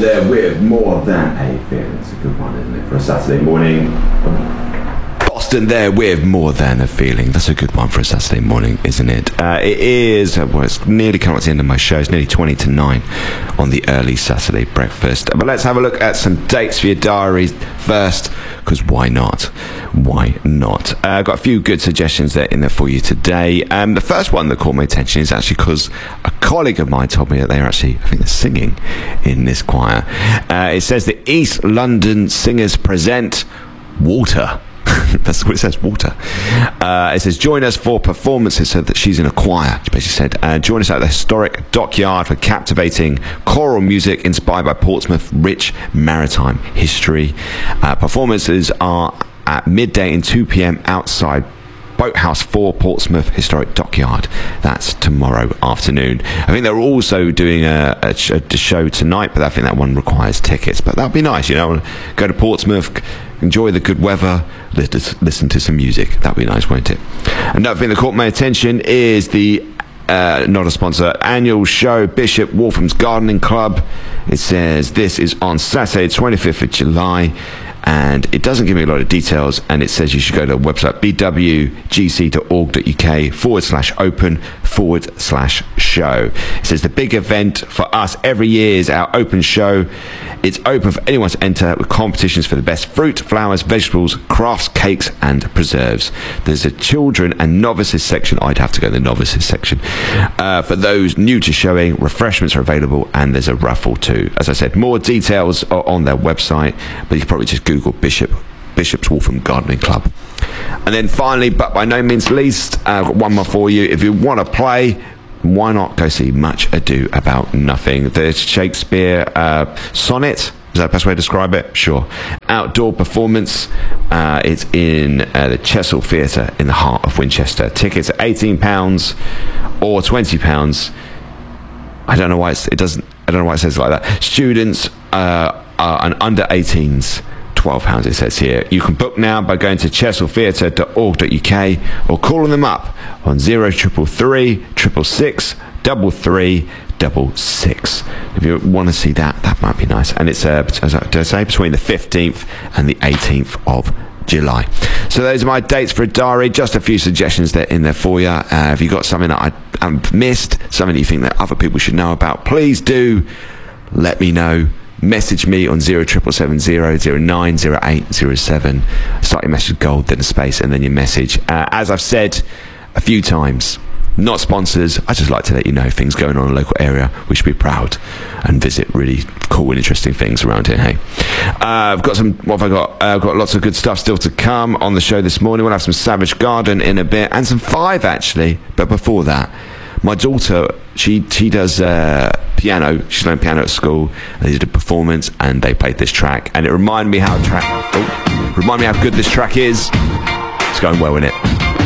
there with More Than a Feeling. It's a good one, isn't it, for a Saturday morning? Boston there with More Than a Feeling. That's a good one for a Saturday morning, isn't it? It is, well, it's nearly coming to the end of my show. It's nearly 20 to 9 on the early Saturday breakfast. But let's have a look at some dates for your diaries first, because why not? Why not? I've got a few good suggestions there in there for you today. The first one that caught my attention is actually because a colleague of mine told me that they're actually, I think they're singing in this choir. It says the East London Singers present Water. That's what it says, Water. It says, join us for performances, so that she's in a choir. She basically said, join us at the historic Dockyard for captivating choral music inspired by Portsmouth's rich maritime history. Performances are at midday and 2 p.m. outside Boathouse 4, Portsmouth Historic Dockyard. That's tomorrow afternoon. I think they're also doing a show tonight, but I think that one requires tickets. But that'd be nice, you know. Go to Portsmouth, enjoy the good weather, listen to some music. That'd be nice, won't it? Another thing that caught my attention is the not a sponsor, annual show, Bishop Waltham's Gardening Club. It says this is on Saturday, 25th of July. And it doesn't give me a lot of details, and it says you should go to the website bwgc.org.uk/open/show. It says the big event for us every year is our open show. It's open for anyone to enter, with competitions for the best fruit, flowers, vegetables, crafts, cakes and preserves. There's a children and novices section. I'd have to go to the novices section. For those new to showing, refreshments are available, and there's a raffle too. As I said, more details are on their website, but you can probably just Google Bishop's Waltham Gardening Club. And then finally, but by no means least, I've got one more for you. If you want to play, why not go see Much Ado About Nothing? The Shakespeare sonnet, is that the best way to describe it? Sure. Outdoor performance. It's in the Chesil Theatre in the heart of Winchester. Tickets are £18 or £20. I don't know why it says it like that. Students and under 18s, £12 it says here. You can book now by going to chesiltheatre.org.uk or calling them up on 0333 666 3366. If you want to see that, that might be nice. And it's as I say, between the 15th and the 18th of July. So those are my dates for a diary. Just a few suggestions there in there for you. If you've got something that I haven't missed, something you think that other people should know about, please do let me know. Message me on 07700090807. Start your message with gold, then a space, and then your message. As I've said a few times, not sponsors. I just like to let you know things going on in a local area. We should be proud and visit really cool and interesting things around here. Hey, I've got some. What have I got? I've got lots of good stuff still to come on the show this morning. We'll have some Savage Garden in a bit, and some Five actually. But before that, my daughter, she does piano. She's learned piano at school. They did a performance and they played this track, and it reminded me how good this track is. It's going well, isn't it?